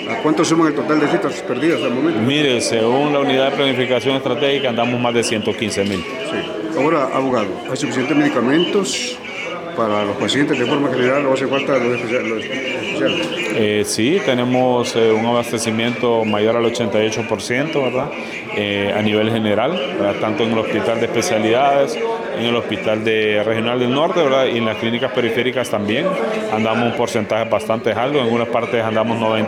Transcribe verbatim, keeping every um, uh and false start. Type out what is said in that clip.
¿A cuánto suman el total de citas perdidas al momento? Mire, según la unidad de planificación estratégica andamos más de ciento quince mil. Sí. Ahora, abogado, ¿hay suficientes medicamentos para los pacientes de forma general o hace falta los especiales? Eh, sí, tenemos eh, un abastecimiento mayor al ochenta y ocho por ciento, ¿verdad? Eh, a nivel general, ¿verdad? Tanto en el hospital de especialidades, en el hospital de regional del norte, ¿verdad? Y en las clínicas periféricas también andamos un porcentaje bastante alto, en algunas partes andamos noventa